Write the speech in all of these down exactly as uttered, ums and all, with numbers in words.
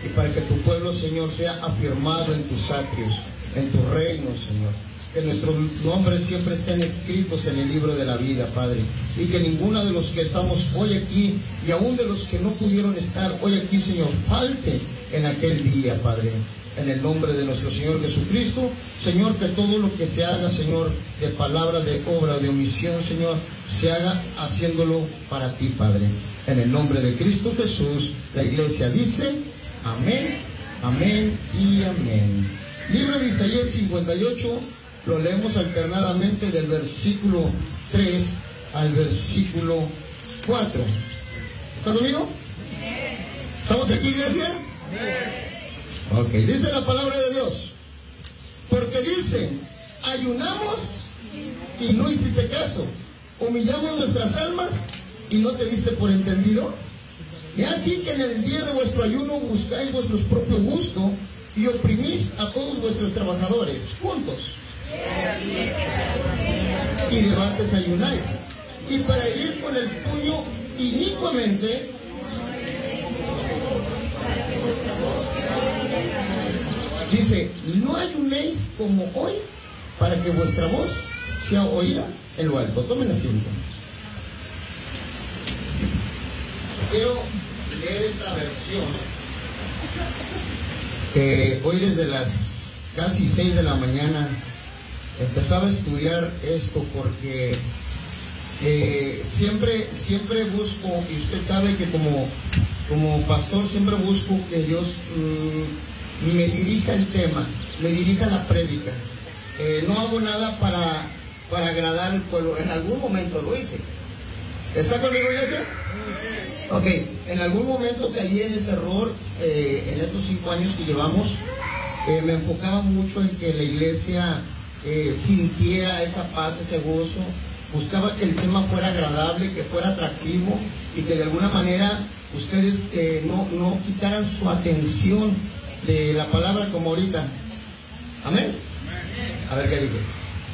y para que tu pueblo, Señor, sea afirmado en tus atrios, en tu reino, Señor. Que nuestros nombres siempre estén escritos en el libro de la vida, Padre, y que ninguno de los que estamos hoy aquí, y aún de los que no pudieron estar hoy aquí, Señor, falte en aquel día, Padre. En el nombre de nuestro Señor Jesucristo, Señor, que todo lo que se haga, Señor, de palabra, de obra, de omisión, Señor, se haga haciéndolo para ti, Padre. En el nombre de Cristo Jesús, la iglesia dice, amén, amén y amén. Libro de Isaías cincuenta y ocho, lo leemos alternadamente del versículo tres al versículo cuatro. ¿Está conmigo? ¿Estamos aquí, iglesia? Ok, dice la palabra de Dios. Porque dice, ayunamos y no hiciste caso, humillamos nuestras almas y no te diste por entendido. Y aquí que en el día de vuestro ayuno buscáis vuestros propios gustos y oprimís a todos vuestros trabajadores juntos. Y debates ayunáis. Y para ir con el puño inicuamente, dice, no ayunéis como hoy para que vuestra voz sea oída en lo alto. Tomen asiento. Quiero leer esta versión que hoy desde las casi seis de la mañana empezaba a estudiar esto porque eh, siempre, siempre busco, y usted sabe que como, como pastor siempre busco que Dios mmm, me dirija el tema, me dirija la prédica. Eh, no hago nada para, para agradar al pueblo. En algún momento lo hice. ¿Está conmigo, iglesia? Ok, en algún momento caí en ese error, eh, en estos cinco años que llevamos, eh, me enfocaba mucho en que la iglesia eh, sintiera esa paz, ese gozo, buscaba que el tema fuera agradable, que fuera atractivo y que de alguna manera ustedes eh, no, no quitaran su atención de la palabra como ahorita. ¿Amén? A ver qué dije.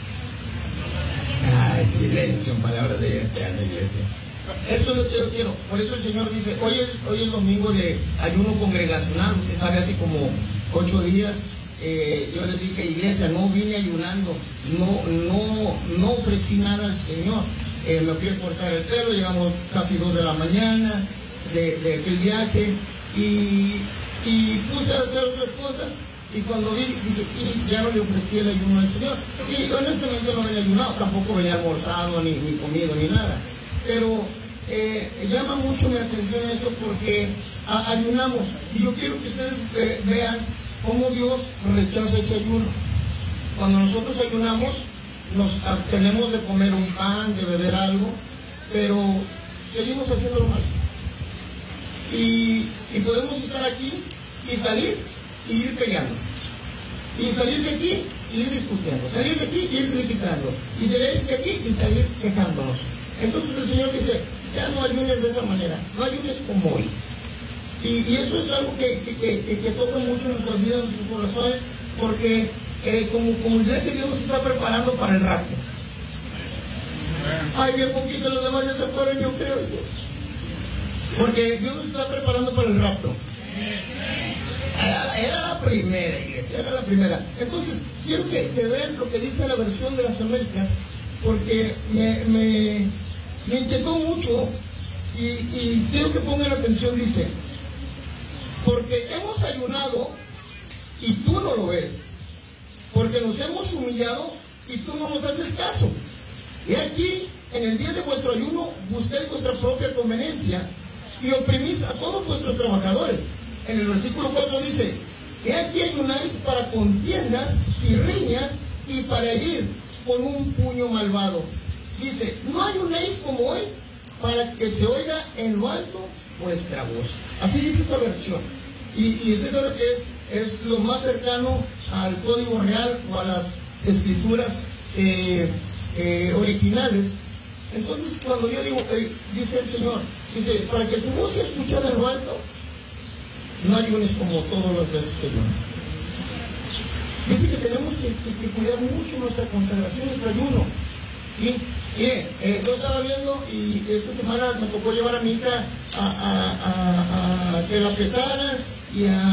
Ay, silencio en palabras de eterna iglesia. Eso es lo que yo quiero. Por eso el Señor dice, hoy es, hoy es domingo de ayuno congregacional. Usted sabe, hace como ocho días eh, yo les dije, iglesia, no vine ayunando, no, no, no ofrecí nada al Señor. Eh, me fui a cortar el pelo, llegamos casi dos de la mañana de, de aquel viaje y, y puse a hacer otras cosas. Y cuando vi, dije, y ya no le ofrecí el ayuno al Señor. Y honestamente no venía ayunado, tampoco venía almorzado, ni, ni comido, ni nada. Pero eh, llama mucho mi atención esto porque a, ayunamos. Y yo quiero que ustedes eh, vean cómo Dios rechaza ese ayuno. Cuando nosotros ayunamos, nos abstenemos de comer un pan, de beber algo, pero seguimos haciendo lo malo. Y, y podemos estar aquí y salir y ir peleando. Y salir de aquí y ir discutiendo. Salir de aquí y ir criticando. Y salir de aquí y salir quejándonos. Entonces el Señor dice, ya no ayunes de esa manera, no ayunes como hoy. Y, y eso es algo que, que, que, que toca mucho en nuestras vidas, en nuestros corazones, porque eh, como, como iglesia Dios nos está preparando para el rapto. Ay, bien poquito, los demás ya se fueron, yo creo. Porque Dios nos está preparando para el rapto. Era, era la primera iglesia, era la primera. Entonces, quiero que, que vean lo que dice la versión de las Américas, porque me, me, me inquietó mucho y, y quiero que pongan atención. Dice, porque hemos ayunado y tú no lo ves, porque nos hemos humillado y tú no nos haces caso. Y aquí, en el día de vuestro ayuno, busquéis vuestra propia conveniencia y oprimís a todos vuestros trabajadores. En el versículo cuatro dice, he aquí ayunáis para contiendas y riñas y para herir con un puño malvado. Dice, no ayunéis como hoy para que se oiga en lo alto vuestra voz. Así dice esta versión. Y, y usted sabe que es, es lo más cercano al código real o a las escrituras eh, eh, originales. Entonces, cuando yo digo, eh, dice el Señor, dice, para que tu voz sea escuchada en lo alto, no ayunes como todas las veces que ayunas. Dice que tenemos que, que, que cuidar mucho nuestra consagración, nuestro ayuno. ¿Sí? Mire, eh, lo estaba viendo y esta semana me tocó llevar a mi hija a, a, a, a que la pesaran y a